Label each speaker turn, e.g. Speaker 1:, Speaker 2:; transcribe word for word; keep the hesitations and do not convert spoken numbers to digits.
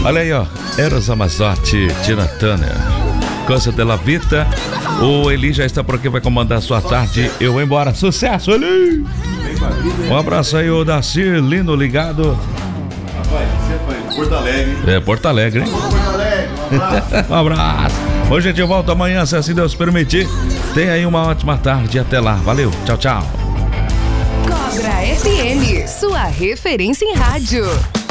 Speaker 1: Olha aí, ó. Eros Ramazotti, Tina Turner. Coisa de la Vita. O Eli já está por aqui, vai comandar a sua tarde. Eu vou embora. Sucesso, Eli! Um abraço aí, o Darcy, lindo, ligado.
Speaker 2: Rapaz, você foi em Porto Alegre.
Speaker 1: É, Porto Alegre, hein?
Speaker 2: Porto Alegre, um abraço.
Speaker 1: Um abraço. Hoje a gente volta amanhã, se assim Deus permitir. Tenha aí uma ótima tarde. Até lá. Valeu. Tchau, tchau.
Speaker 3: Cobra F M, sua referência em rádio.